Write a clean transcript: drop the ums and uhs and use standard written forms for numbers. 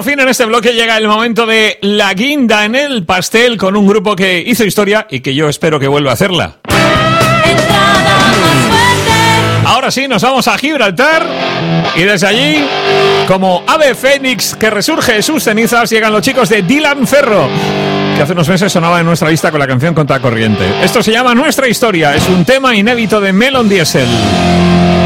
por fin en este bloque llega el momento de la guinda en el pastel con un grupo que hizo historia y que yo espero que vuelva a hacerla. Ahora sí, nos vamos a Gibraltar y desde allí, como ave fénix que resurge de sus cenizas, llegan los chicos de Dylan Ferro, que hace unos meses sonaba en nuestra lista con la canción Contracorriente. Esto se llama Nuestra Historia, es un tema inédito de Melon Diesel.